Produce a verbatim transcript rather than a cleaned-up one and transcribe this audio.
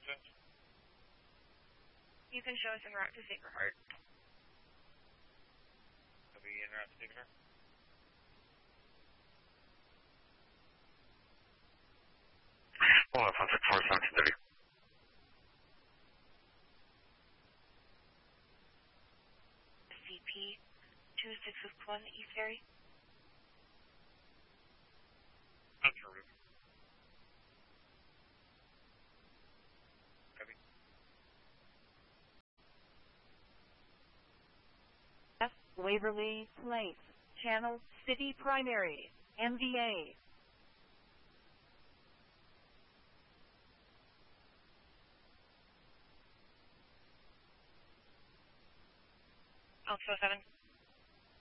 You can show us en route to Sacred Heart. Copy, en route to Sacred Heart. One one six four seventeen thirty. C P two six six one East Ferry. Affirmative. Copy. Waverly Place, Channel City Primary, M V A. Alpha seven.